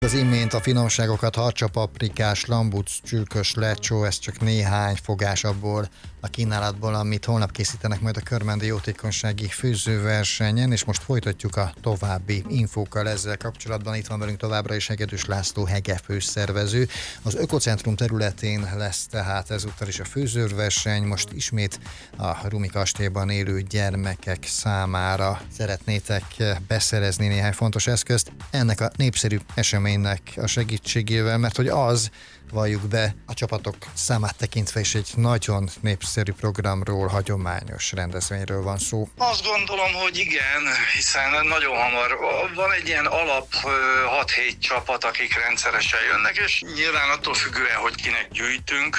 Az imént a finomságokat, harcsa, paprikás, lambuc, csülkös, lecsó, ez csak néhány fogás abból a kínálatból, amit holnap készítenek majd a Körmendi Jótékonysági Főzőversenyen, és most folytatjuk a további infókkal ezzel kapcsolatban. Itt van velünk továbbra is Hegedűs László főszervező. Az Ökocentrum területén lesz tehát ezúttal is a főzőverseny. Most ismét a Rumi kastélyban élő gyermekek számára szeretnétek beszerezni néhány fontos eszközt ennek a népszerű eseménynek a segítségével, mert hogy az, valljuk be, a csapatok számát tekintve is egy nagyon népszerű programról, hagyományos rendezvényről van szó. Azt gondolom, hogy igen, hiszen nagyon hamar van egy ilyen alap 6-7 csapat, akik rendszeresen jönnek, és nyilván attól függően, hogy kinek gyűjtünk,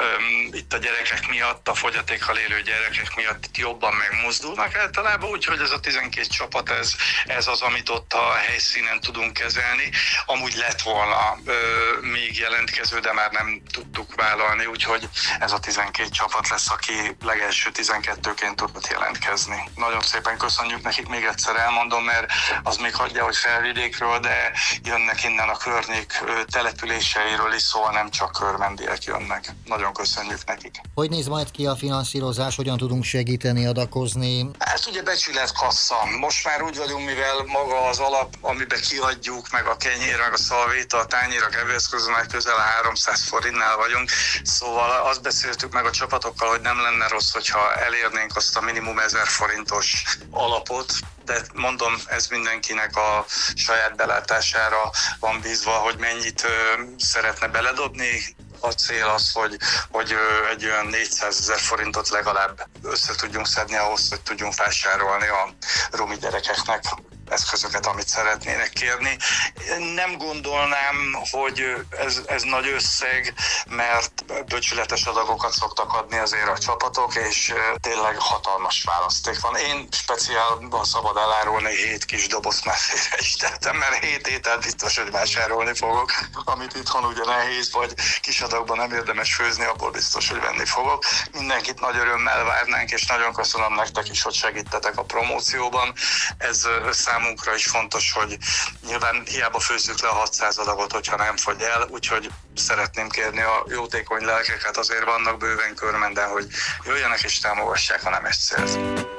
itt a gyerekek miatt, a fogyatékkal élő gyerekek miatt itt jobban megmozdulnak általában, úgyhogy ez a 12 csapat, ez az, amit ott a helyszínen tudunk kezelni. Amúgy lett volna még jelentkező, de már nem tudtuk vállalni, úgyhogy ez a 12 csapat lesz, aki legelső 12-ként tudott jelentkezni. Nagyon szépen köszönjük nekik, még egyszer elmondom, mert az még hagyja, hogy Felvidékről, de jönnek innen a környék településeiről is, szóval nem csak körmendiek jönnek. Nagyon köszönjük nekik. Hogy néz majd ki a finanszírozás, hogyan tudunk segíteni, adakozni? Ez ugye becsületkassa. Most már úgy vagyunk, mivel maga az alap, amiben kiadjuk, meg a kenyér, meg a szalvéta, a tányér, a kevésbé már közel 300 forintnál vagyunk, szóval azt beszéltük meg a csapatokkal, hogy nem lenne rossz, hogyha elérnénk azt a minimum 1000 forintos alapot, de mondom, ez mindenkinek a saját belátására van bízva, hogy mennyit szeretne beledobni. A cél az, hogy egy olyan 400 000 forintot legalább össze tudjunk szedni ahhoz, hogy tudjunk vásárolni a rumi gyerekeknek eszközöket, amit szeretnének kérni. Nem gondolnám, hogy ez nagy összeg, mert becsületes adagokat szoktak adni azért a csapatok, és tényleg hatalmas választék van. Én speciálban szabad elárulni 7 kis dobozt már félre is tettem, mert 7 ételt biztos, hogy vásárolni fogok, amit itthon ugye nehéz, vagy kis adagban nem érdemes főzni, abból biztos, hogy venni fogok. Mindenkit nagy örömmel várnánk, és nagyon köszönöm nektek is, hogy segítetek a promócióban. Ez számunkra is fontos, hogy nyilván hiába főzzük le a 600 adagot, hogyha nem fogy el, úgyhogy szeretném kérni a jótékony lelkeket, azért vannak bőven Körmenden, hogy jöjjenek és támogassák a Nemes Célt.